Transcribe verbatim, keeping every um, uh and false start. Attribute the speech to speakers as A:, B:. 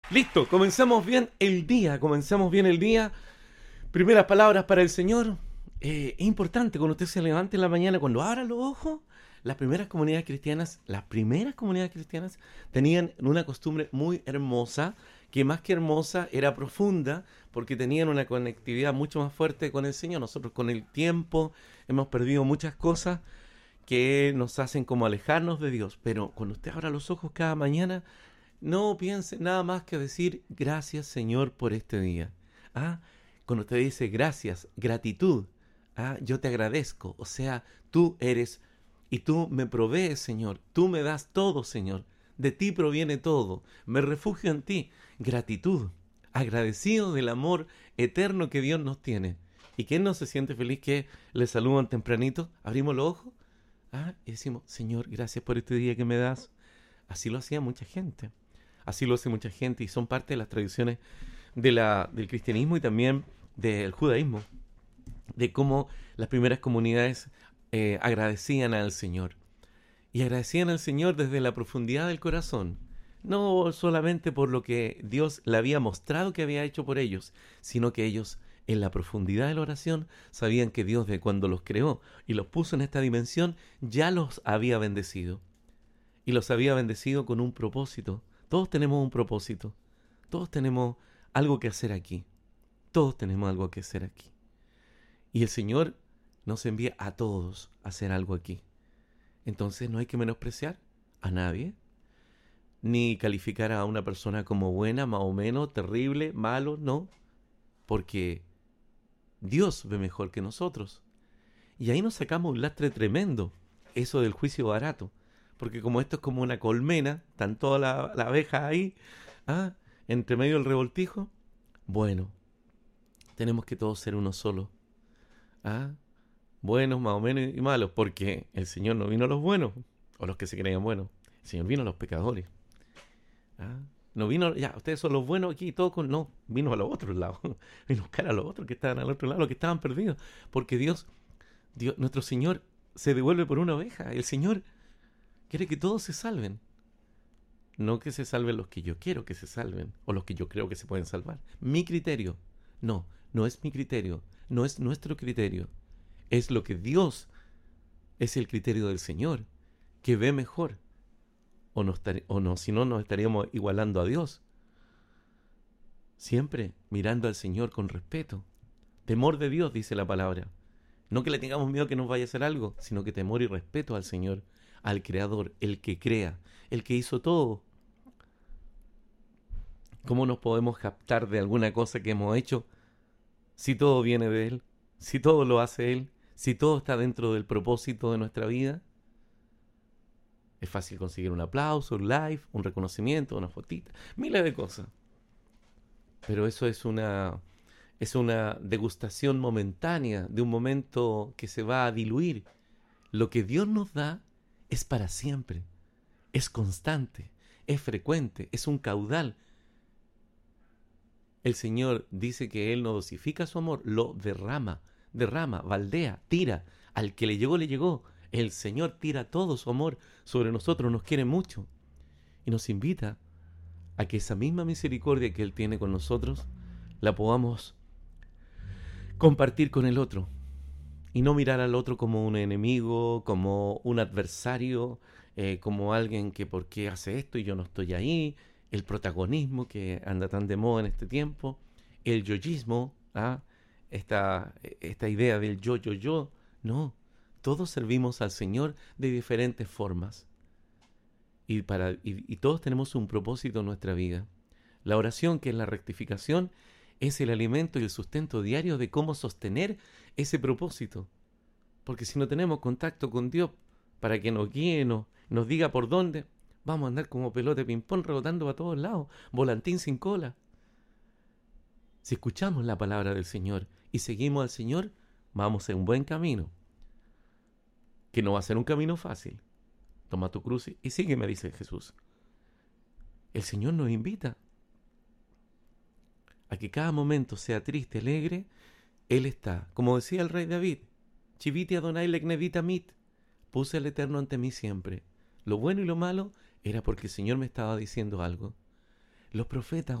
A: Listo, comenzamos bien el día, comenzamos bien el día. Primeras palabras para el Señor. Eh, es importante cuando usted se levante en la mañana, cuando abra los ojos, las primeras comunidades cristianas, las primeras comunidades cristianas tenían una costumbre muy hermosa, que más que hermosa era profunda, porque tenían una conectividad mucho más fuerte con el Señor. Nosotros con el tiempo hemos perdido muchas cosas que nos hacen como alejarnos de Dios, pero cuando usted abra los ojos cada mañana, no piense nada más que decir gracias Señor por este día. Ah, cuando usted dice gracias, gratitud, ah, yo te agradezco, o sea, tú eres y tú me provees Señor, tú me das todo Señor, de ti proviene todo, me refugio en ti, gratitud, agradecido del amor eterno que Dios nos tiene. ¿Y quién no se siente feliz que le saludan tempranito? Abrimos los ojos, ah, y decimos, Señor, gracias por este día que me das. Así lo hacía mucha gente. Así lo hace mucha gente y son parte de las tradiciones de la, del cristianismo y también del judaísmo, de cómo las primeras comunidades eh, agradecían al Señor. Y agradecían al Señor desde la profundidad del corazón, no solamente por lo que Dios le había mostrado que había hecho por ellos, sino que ellos en la profundidad de la oración sabían que Dios, de cuando los creó y los puso en esta dimensión, ya los había bendecido. Y los había bendecido con un propósito. Todos tenemos un propósito. Todos tenemos algo que hacer aquí. Todos tenemos algo que hacer aquí. Y el Señor nos envía a todos a hacer algo aquí. Entonces no hay que menospreciar a nadie, ni calificar a una persona como buena, más o menos, terrible, malo, no. Porque Dios ve mejor que nosotros. Y ahí nos sacamos un lastre tremendo, eso del juicio barato. Porque como esto es como una colmena, están todas las la abejas ahí, ¿ah? Entre medio del revoltijo. Bueno, tenemos que todos ser uno solo. ¿Ah? Buenos, más o menos, y malos, porque el Señor no vino a los buenos, o los que se creían buenos. El Señor vino a los pecadores. ¿Ah? No vino, ya, ustedes son los buenos aquí, todos con... No, vino a los otros lados. Vino a buscar a los otros que estaban al otro lado, los que estaban perdidos. Porque Dios, Dios, nuestro Señor, se devuelve por una oveja. El Señor quiere que todos se salven. No que se salven los que yo quiero que se salven, o los que yo creo que se pueden salvar. Mi criterio. No, no es mi criterio. No es nuestro criterio. Es lo que Dios, es el criterio del Señor, que ve mejor. O no, o no, si no nos estaríamos igualando a Dios. Siempre mirando al Señor con respeto. Temor de Dios, dice la palabra. No que le tengamos miedo que nos vaya a hacer algo, sino que temor y respeto al Señor, al Creador, el que crea, el que hizo todo. ¿Cómo nos podemos captar de alguna cosa que hemos hecho si todo viene de Él? Si todo lo hace Él, si todo está dentro del propósito de nuestra vida. Es fácil conseguir un aplauso, un like, un reconocimiento, una fotita, miles de cosas. Pero eso es una, es una degustación momentánea de un momento que se va a diluir. Lo que Dios nos da es para siempre, es constante, es frecuente, es un caudal. El Señor dice que Él no dosifica su amor, lo derrama, derrama, baldea, tira. Al que le llegó, le llegó. El Señor tira todo su amor sobre nosotros, nos quiere mucho. Y nos invita a que esa misma misericordia que Él tiene con nosotros, la podamos compartir con el otro. Y no mirar al otro como un enemigo, como un adversario, eh, como alguien que por qué hace esto y yo no estoy ahí. El protagonismo que anda tan de moda en este tiempo, el yoyismo, ¿ah? esta, esta idea del yo, yo, yo. No, todos servimos al Señor de diferentes formas y, para, y, y todos tenemos un propósito en nuestra vida. La oración, que es la rectificación, es el alimento y el sustento diario de cómo sostener ese propósito. Porque si no tenemos contacto con Dios para que nos guíe, nos, nos diga por dónde, vamos a andar como pelota de ping-pong rebotando a todos lados, volantín sin cola. Si escuchamos la palabra del Señor y seguimos al Señor, vamos en un buen camino. Que no va a ser un camino fácil. Toma tu cruz y sígueme, dice Jesús. El Señor nos invita a que cada momento sea triste, alegre. Él está, como decía el rey David, Chiviti Adonai legnevita mit, puse al Eterno ante mí siempre. Lo bueno y lo malo era porque el Señor me estaba diciendo algo. Los profetas